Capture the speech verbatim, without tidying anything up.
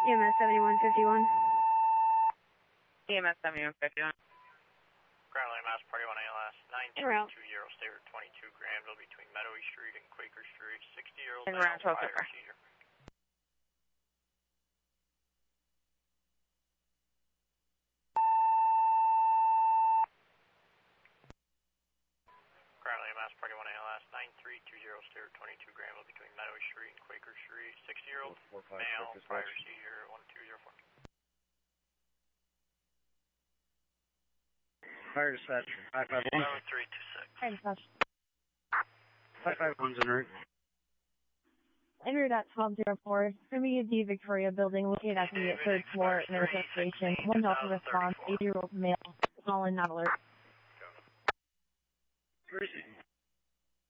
E M S seventy-one fifty-one. E M S seventy-one fifty-one. Ground line mass party one A L S nine three two zero, stay route twenty-two Granville between Meadowy Street and Quaker Street, sixty year old male, prior seizure. Ground line mass party one A L S nine three two zero, stay route twenty-two Granville between Meadowy Street and Quaker Street, sixty year old male, prior seizure, one two zero four. Fire dispatch, five five one. seven three two six. Fire dispatch. five five one's en route. En route at twelve oh four, Premier D Victoria building located at the third floor, America Station. One Delta response, eighty year old male, call in, not alert. Where is he?